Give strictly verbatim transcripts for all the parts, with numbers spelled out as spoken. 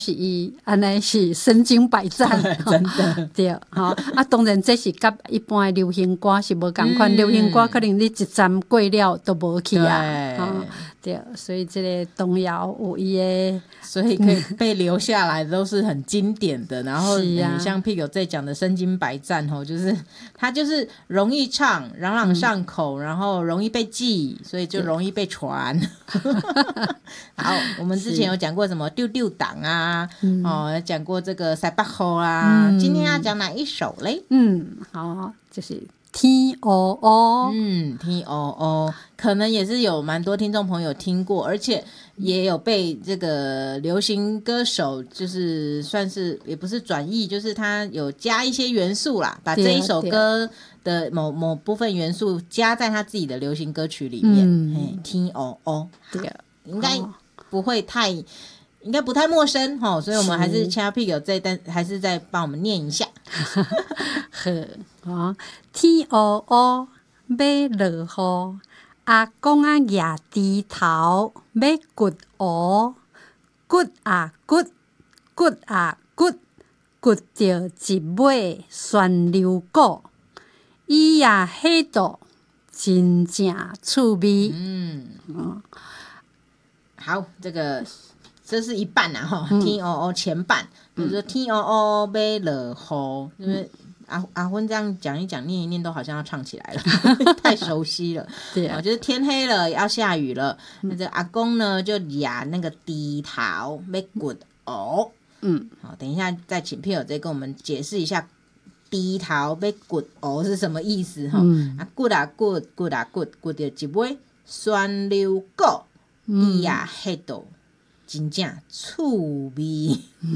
是伊安尼是身经百战， 真的对，吼啊，当然这是甲一般的流行歌是无共款，嗯、流行歌可能你一站过了都无去啊，哦，对，所以这个童谣有伊的， 所以可以被留下来都是很经典的。然后你、啊嗯、像 Pig 在讲的身经百战吼，就是它就是容易唱，朗朗上口，嗯、然后容易被记，所以就容易被传。好，我们之前有讲过什么丢丢党啊，嗯、哦，讲过这个塞巴吼啊，嗯、今天要讲哪一首嘞？ 嗯，好，就是天黑黑， 嗯，天黑黑，可能也是有蛮多听众朋友听过，而且也有被这个流行歌手就是算是也不是转译，就是他有加一些元素啦，把这一首歌的某某部分元素加在他自己的流行歌曲里面。嗯，嘿，天黑黑，对，应该不会太。应该不太陌生齁，所以我们还是请 Pig 在，但还是再帮我们念一下。 好，天黑黑，要落雨，阿公啊举猪头要掘蚵，掘啊掘，掘啊掘，掘着一尾旋流果，伊也迄度真正趣味。嗯， 嗯，好，这个。这是一半啊哈，天黑黑前半，比如说天黑黑要落雨，因为阿阿芬这样讲一讲念一念都好像要唱起来了，太熟悉了。对啊，就是天黑了要下雨了，那这阿公呢就压那个猪头要掘蚵。嗯，好，等一下再请Pig再跟我们解释一下猪头要掘蚵是什么意思哈。嗯、啊，掘啊掘，掘啊掘，掘到一尾旋流果，伊也迄度。真正趣味。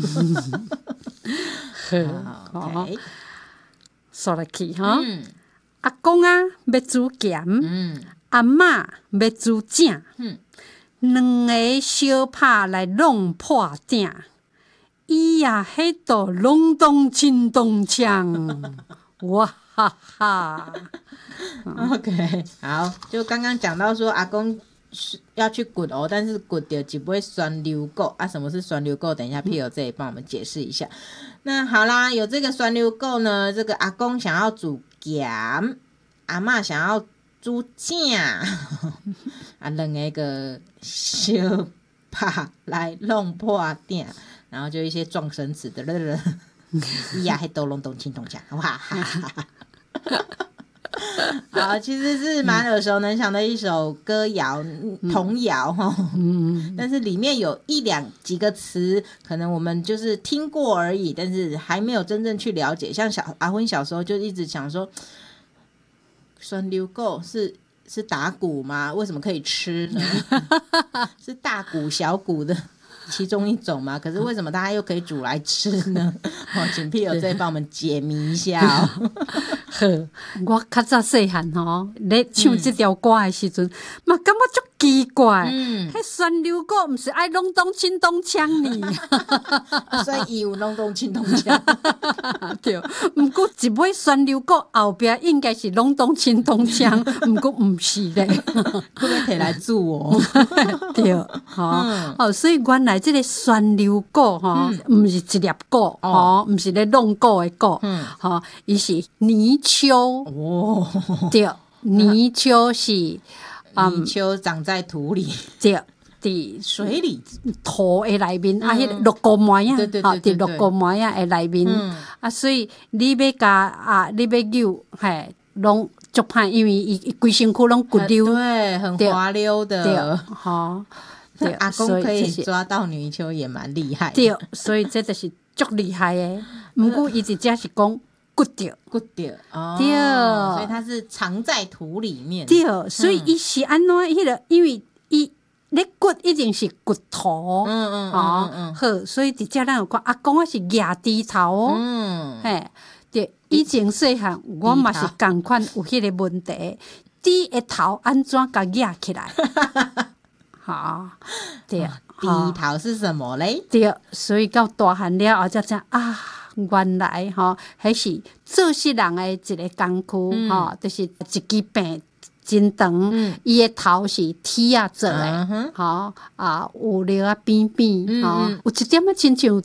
好，说落去哈。阿公啊要煮咸，嗯、阿嬷要煮正，嗯、两个小拍来弄破鼎，伊也迄度隆咚轻咚锵，哇哈哈。 OK， 好，就刚刚讲到说阿公。要去掘蚵，但是掘到一尾旋流果啊！什么是旋流果？等一下 Pig 这里帮我们解释一下。那好啦，有这个旋流果呢，这个阿公想要煮咸，阿嬷想要煮正，啊，两个个小拍来弄破鼎，然后就一些撞声词的了了，呀，还都隆咚轻咚锵，哇哈哈哈！好，其实是蛮耳熟能详的一首歌谣、嗯、童谣哈，嗯、但是里面有一两几个词，可能我们就是听过而已，但是还没有真正去了解。像小阿芬小时候就一直想说，旋流果是是打鼓吗？为什么可以吃呢？是大鼓小鼓的其中一种嘛？可是为什么大家又可以煮来吃呢？哦，请 Pig 再帮我们解谜一下哦。 呵，我较早细汉吼，咧唱这条歌的时阵，嘛感觉足奇怪。嗯，迄旋流果毋是爱隆咚轻咚锵呢， 所以伊有隆咚轻咚锵。 对，毋过一尾旋流果后边应该是隆咚轻咚锵，毋过毋是咧， 会不会摕来煮哦？ 对，吼、嗯、哦，所以原来这个旋流果吼，毋、嗯、是一粒果，吼、哦，毋是咧弄果的果，嗯，吼，伊是泥鳅哦，对，泥鳅是泥鳅长在土里， 对，伫水里土的内面，啊，迄绿菇糜啊， 对对对对， 伫绿菇糜啊的内面，啊，所以你要加啊，你要扭，嘿，拢足歹，因为伊伊规身躯拢骨溜， 对，很滑溜的， 对，吼。 对，阿公可以抓到泥鳅也蛮厉害的。 对，所以这就是足厉害的。不过伊直接是讲骨掉， 骨掉，哦， 对， 所以它是藏在土里面。 对，所以伊是安怎迄个，因为伊咧骨一定是骨头，嗯嗯嗯嗯，好，所以直接咱有讲阿公啊是牙低头哦，嗯，嘿，对，以前细汉我嘛是共款有迄个问题，低的头安怎甲压起来？好，对， 低头是什么嘞？ 对，所以到大汉了后才知啊，原来吼，迄是做事人的一个工具，吼、嗯，就是一支病真长， 嗯伊诶头是铁啊做诶， 嗯哼吼啊有粒啊扁扁， 嗯吼嗯有一点仔亲像